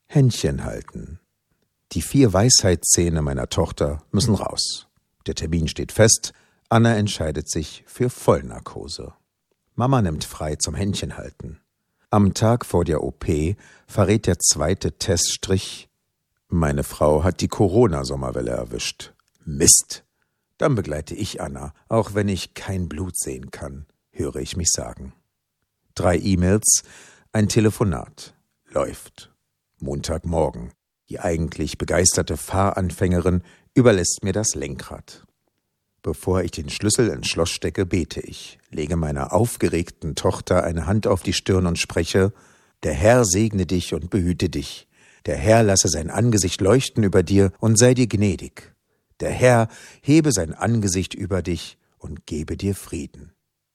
Händchen halten. Die 4 Weisheitszähne meiner Tochter müssen raus. Der Termin steht fest. Anna entscheidet sich für Vollnarkose. Mama nimmt frei zum Händchen halten. Am Tag vor der OP verrät der 2. Teststrich: Meine Frau hat die Corona-Sommerwelle erwischt. Mist! Dann begleite ich Anna, auch wenn ich kein Blut sehen kann, höre ich mich sagen. 3 E-Mails, ein Telefonat. Läuft. Montagmorgen. Die eigentlich begeisterte Fahranfängerin überlässt mir das Lenkrad. Bevor ich den Schlüssel ins Schloss stecke, bete ich, lege meiner aufgeregten Tochter eine Hand auf die Stirn und spreche: Der Herr segne dich und behüte dich. Der Herr lasse sein Angesicht leuchten über dir und sei dir gnädig. Der Herr hebe sein Angesicht über dich und gebe dir Frieden.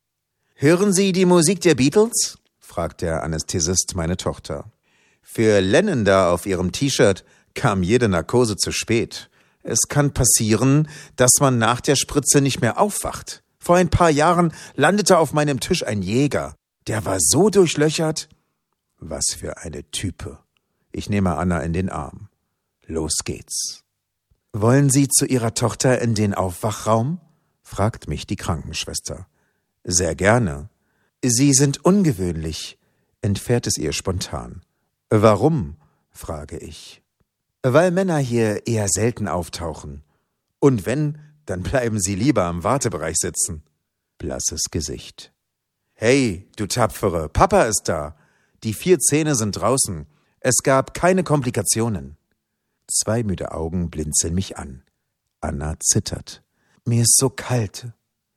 »Hören Sie die Musik der Beatles?« fragt der Anästhesist meine Tochter. Für Lennon da auf ihrem T-Shirt kam jede Narkose zu spät. Es kann passieren, dass man nach der Spritze nicht mehr aufwacht. Vor ein paar Jahren landete auf meinem Tisch ein Jäger. Der war so durchlöchert. Was für eine Type. Ich nehme Anna in den Arm. Los geht's. »Wollen Sie zu Ihrer Tochter in den Aufwachraum?« fragt mich die Krankenschwester. »Sehr gerne.« »Sie sind ungewöhnlich«, entfährt es ihr spontan. »Warum?« frage ich. »Weil Männer hier eher selten auftauchen. Und wenn, dann bleiben sie lieber am Wartebereich sitzen.« Blasses Gesicht. »Hey, du Tapfere, Papa ist da. Die 4 Zähne sind draußen. Es gab keine Komplikationen.« 2 müde Augen blinzeln mich an. Anna zittert. »Mir ist so kalt.«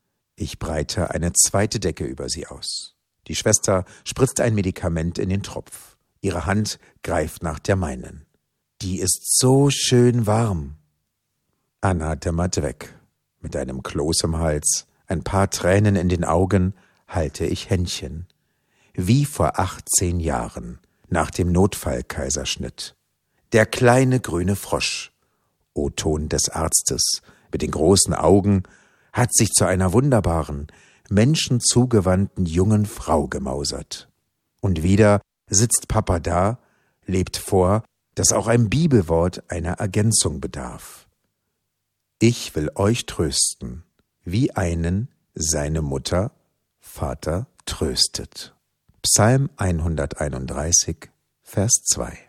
Ich breite eine 2. Decke über sie aus. Die Schwester spritzt ein Medikament in den Tropf. Ihre Hand greift nach der meinen. Die ist so schön warm. Anna dämmert weg. Mit einem Kloß im Hals, ein paar Tränen in den Augen, halte ich Händchen. Wie vor 18 Jahren, nach dem Notfallkaiserschnitt. Der kleine grüne Frosch, O-Ton des Arztes, mit den großen Augen, hat sich zu einer wunderbaren, menschenzugewandten jungen Frau gemausert. Und wieder sitzt Papa da, lebt vor, dass auch ein Bibelwort einer Ergänzung bedarf. Ich will euch trösten, wie einen seine Mutter, Vater tröstet. Psalm 131, Vers 2.